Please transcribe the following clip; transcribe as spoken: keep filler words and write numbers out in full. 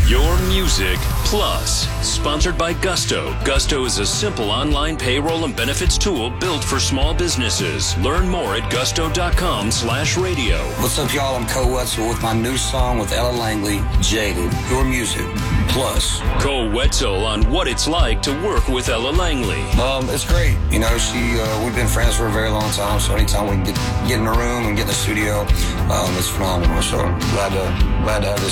Your Music Plus, sponsored by Gusto. Gusto is a simple online payroll and benefits tool built for small businesses. Learn more at gusto.com slash radio. What's up, y'all? I'm Koe Wetzel with my new song with Ella Langley, Jaded. Your Music Plus. Koe Wetzel on what it's like to work with Ella Langley. Um, it's great. You know, she uh, we've been friends for a very long time, so anytime we can get, get in the room and get in the studio, um, it's phenomenal. So glad to, glad to have this